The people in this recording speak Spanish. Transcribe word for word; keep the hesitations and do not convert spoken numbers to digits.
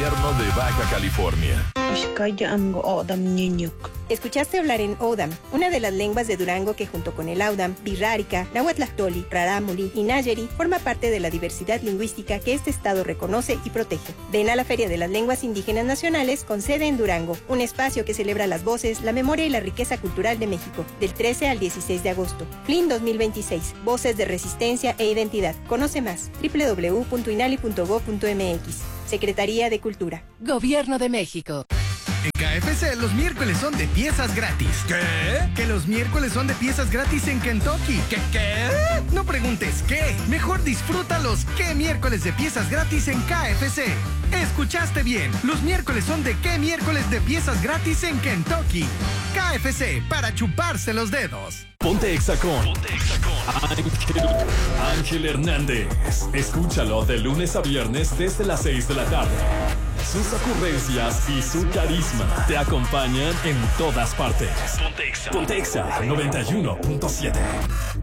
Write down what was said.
Gobierno de Baja California. Escuchaste hablar en Odam, una de las lenguas de Durango que junto con el Audam, Birrárica, Nahuatlactoli, Rarámuri y Nayeri forma parte de la diversidad lingüística que este estado reconoce y protege. Ven a la Feria de las Lenguas Indígenas Nacionales con sede en Durango, un espacio que celebra las voces, la memoria y la riqueza cultural de México, del trece al dieciséis de agosto. F L I N dos mil veintiséis, Voces de Resistencia e Identidad. Conoce más, doble u doble u doble u punto inali punto gob punto eme equis. Secretaría de Cultura. Gobierno de México. En K F C los miércoles son de piezas gratis. ¿Qué? Que los miércoles son de piezas gratis en Kentucky. ¿Qué qué? No preguntes qué. Mejor disfruta los qué miércoles de piezas gratis en K F C. Escuchaste bien. Los miércoles son de qué miércoles de piezas gratis en Kentucky. K F C, para chuparse los dedos. Ponte Exa con Ponte Exa con Ángel, Ángel Hernández. Escúchalo de lunes a viernes desde las seis de la tarde. Sus ocurrencias y su carisma te acompañan en todas partes. Ponte Exa, Ponte Exa noventa y uno punto siete.